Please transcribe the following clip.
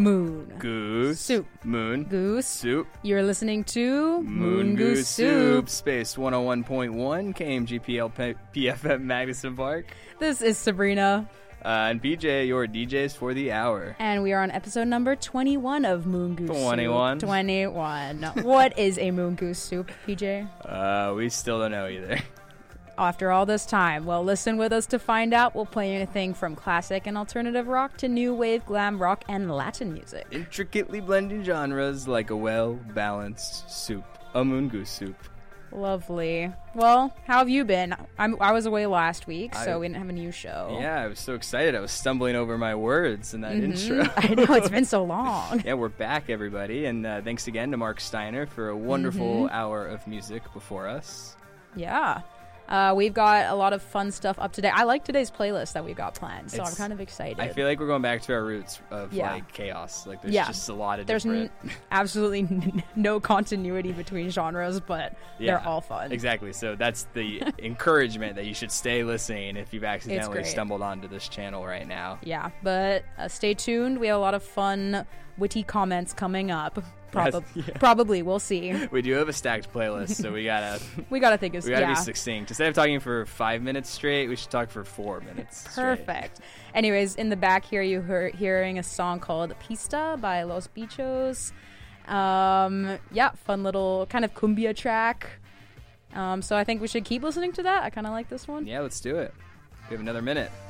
Moon. Goose. Soup. Moon. Goose. Soup. You're listening to Moon Goose Soup. Space 101.1 KMGPL PFM Madison Park. This is Sabrina. And PJ, your DJs for the hour. And we are on episode number 21 of Moon Goose 21. Soup. 21. What is a Moon Goose Soup, PJ? We still don't know either. After all this time, well, listen with us to find out. We'll play anything from classic and alternative rock to new wave, glam rock, and Latin music. Intricately blending genres like a well-balanced soup. A Moon Goose Soup. Lovely. Well, how have you been? I was away last week, so we didn't have a new show. Yeah, I was so excited. I was stumbling over my words in that intro. I know, it's been so long. Yeah, we're back, everybody. And thanks again to Mark Steiner for a wonderful hour of music before us. Yeah. We've got a lot of fun stuff up today. I like today's playlist that we've got planned, so I'm kind of excited. I feel like we're going back to our roots of like chaos. Like there's just a lot of different. There's absolutely no continuity between genres, but they're all fun. Exactly. So that's the encouragement that you should stay listening if you've accidentally stumbled onto this channel right now. Yeah, but stay tuned. We have a lot of fun, witty comments coming up. Probably, we'll see. We do have a stacked playlist, so we gotta think we gotta be succinct. Instead of talking for 5 minutes straight, we should talk for 4 minutes. Perfect. Anyways, in the back here, you're hearing a song called Pista by Los Bichos. Fun little kind of cumbia track. So I think we should keep listening to that. I kind of like this one. Yeah, let's do it. We have another minute.